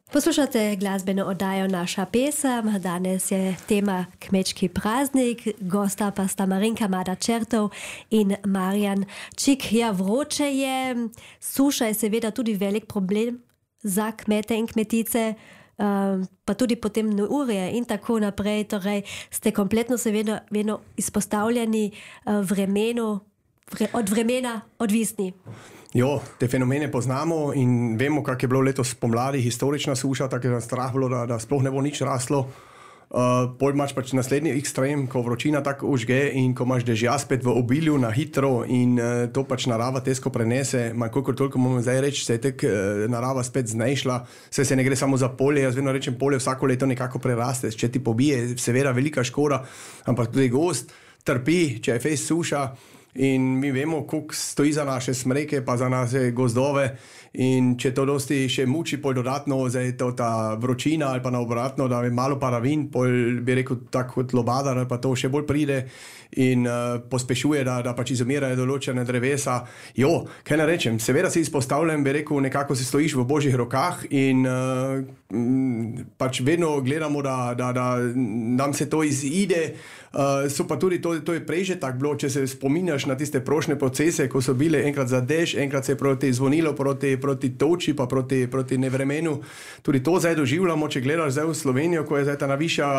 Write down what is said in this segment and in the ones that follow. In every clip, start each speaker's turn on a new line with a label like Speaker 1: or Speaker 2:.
Speaker 1: Poslušate glasbeno oddajo Naša pesem. Danes je tema Kmečki praznik, gosta pa sta Marinka Mada-Čertov in Marjan Čik. Ja, vroče je, suša je seveda tudi velik problem za kmete in kmetice, pa tudi potem neurje in tako naprej. Torej, ste kompletno seveda vedno izpostavljeni vremenu, od vremena odvisni.
Speaker 2: Jo, te fenomene poznamo in vemo, kak je bilo letos pomladi historična suša, tako je nam strah bilo, da sploh ne bo nič raslo. Pol imaš pač naslednji ekstrem, ko vročina tako užge in ko imaš dežja spet v obilju na hitro in to pač narava težko prenese. Kolikor toliko moramo zdaj reči, se je tek narava spet znešla, se ne gre samo za polje, jaz vedno rečem, polje vsako leto nekako preraste, če ti pobije, seveda velika škoda, ampak tudi gozd trpi, če je fejs suša. In mi vemo, koliko stoji za naše smreke, pa za naše gozdove. In če to dosti še muči, pol dodatno, zdaj to ta vročina ali pa na obratno, da je malo paravin, pol bi rekel tako kot lobadar, pa to še bolj pride in pospešuje, da pač izumirajo določene drevesa. Jo, kaj ne rečem, seveda si izpostavljam, bi rekel, nekako si stojiš v božjih rokah in pač vedno gledamo, da nam se to izide. So pa tudi, to je prej že tako bilo, če se spominjaš na tiste prošnje procese, ko so bile enkrat za dež, enkrat se je proti zvonilo, proti toči, pa proti nevremenu. Tudi to zdaj doživljamo, če gledaš zdaj v Slovenijo, ko je zdaj ta navišja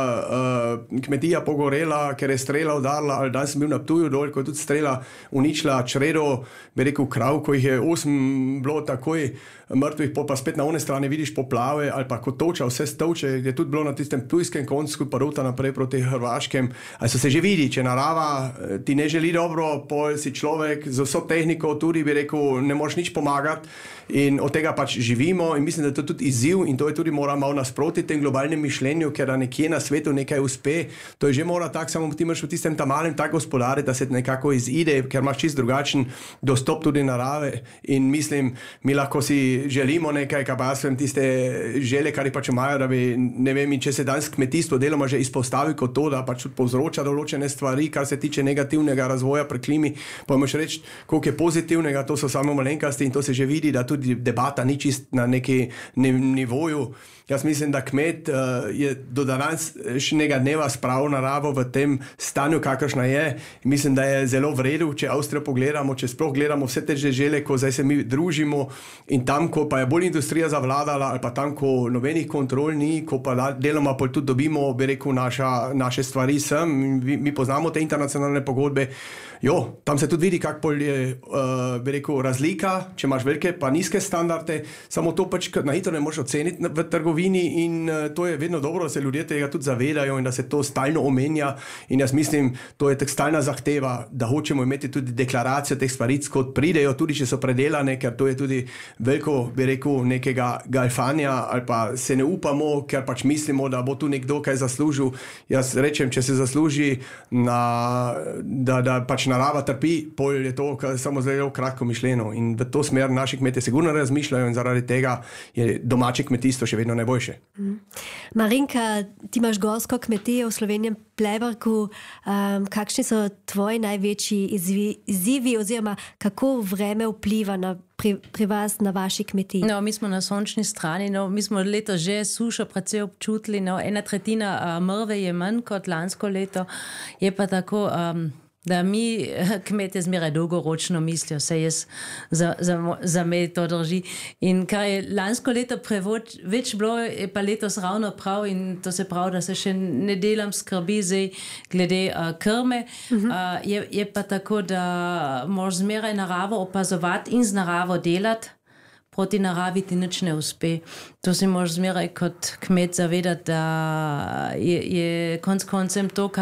Speaker 2: kmetija pogorela, ker je strela udarila, ali danes sem bil na Ptuju dol, ko je tudi strela uničila čredo, bi rekel krav, ko jih je 8 bilo takoj mrtvih, pa spet na one strani vidiš poplave, ali pa ko toča, vse stovče, je tudi bilo na tistem ptujskem koncu, pa ruta naprej proti Hrvaškem. Ali so se že vidi, če narava ti ne želi dobro, pol si človek z vso tehniko, tudi bi rekel, ne moreš nič pomagati in od tega pač živimo in mislim, da je to tudi izziv in to je tudi mora malo nasproti tem globalnem mišljenju, ker da nekje na svetu nekaj uspe, to je že mora tako, samo ti imaš v tistem tam malem tak gospodari, da se nekako izide, ker imaš čist drugačen dostop tudi narave in mislim, mi lahko si želimo nekaj, kaj pa jaz vem tiste želje, kar jih pač imajo, da bi, ne vem, in če se danes kmetijstvo deloma že izpostavi kot to, da pač povzroča določene stvari, kar se tiče negativnega razvoja pri klimi, pa moš reči, koliko je pozitivnega, to so samo malenkasti in to se že vidi, da tudi debata ni čist na neki nivoju. Jaz mislim, da kmet je do današnjega dneva spravil naravo v tem stanju, kakršna je. Mislim, da je zelo v redu, če Avstrijo pogledamo, če sploh gledamo vse te dežele, ko zdaj se mi družimo in tam, ko pa je bolj industrija zavladala ali pa tam, ko nobenih kontrol ni, ko pa deloma tudi dobimo, bi rekel, naše stvari sem. Mi poznamo te internacionalne pogodbe. Jo, tam se tudi vidi, kak pol je, bi rekel, razlika, če imaš velike pa nizke standarde, samo to pač na hitro ne možeš oceniti v trgovini in to je vedno dobro, da se ljudje tega tudi zavedajo in da se to stalno omenja in jaz mislim, to je tak stalna zahteva, da hočemo imeti tudi deklaracijo teh stvaric, kot pridejo, tudi če so predelane, ker to je tudi veliko, bi rekel, nekega galfanja ali pa se ne upamo, ker pač mislimo, da bo tu nekdo kaj zaslužil. Jaz rečem, če se zasluži da pač narava trpi, pol je to samo zelo kratko mišljeno in v to smer naši kmetje sigurno razmišljajo in zaradi tega je domače kmetijstvo še vedno najboljše.
Speaker 1: Marinka, ti imaš gorsko kmetijo v Slovenijem Pleberku. Kakšni so tvoji največji izzivi oziroma kako vreme vpliva pri vas na vaši kmetiji?
Speaker 3: No, mi smo na sončni strani, mi smo letos že sušo precej občutili, 1/3 mrve je manj kot lansko leto, je pa tako, da mi kmetje zmeraj dolgoročno mislijo, se jaz za me to drži. In kar je lansko leto več bilo, je pa letos ravno prav in to se pravi, da se še ne delam skrbi zdaj glede krme. Je pa tako, da moraš zmeraj naravo opazovati in z naravo delati. Proti naravi ti nič ne uspe. To si moraš zmeraj kot kmet zavedati, da je konec koncem to,